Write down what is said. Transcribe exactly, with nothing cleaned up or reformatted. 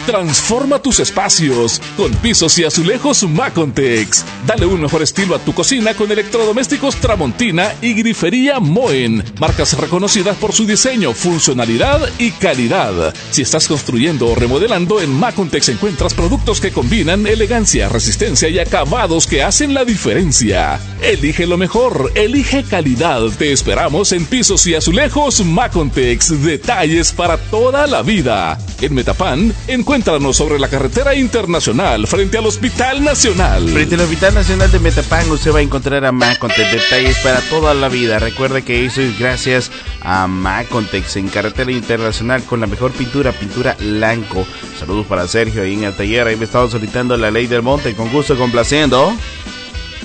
Transforma tus espacios con pisos y azulejos Macontex. Dale un mejor estilo a tu cocina con electrodomésticos Tramontina y grifería Moen, marcas reconocidas por su diseño, funcionalidad y calidad. Si estás construyendo o remodelando, en Macontex encuentras productos que combinan elegancia, resistencia y acabados que hacen la diferencia. Elige lo mejor, elige calidad. Te esperamos en pisos y azulejos Macontex. Detalles para toda la vida. En Metapan, encuéntranos sobre la carretera internacional frente al Hospital Nacional. Frente al Hospital Nacional de Metapan usted va a encontrar a Macontex. Detalles para toda la vida. Recuerde que eso es gracias a Macontex en carretera internacional con la mejor pintura, pintura Blanco. Saludos para Sergio ahí en el taller. Ahí me estaba solicitando la ley del monte. Con gusto, complaciendo.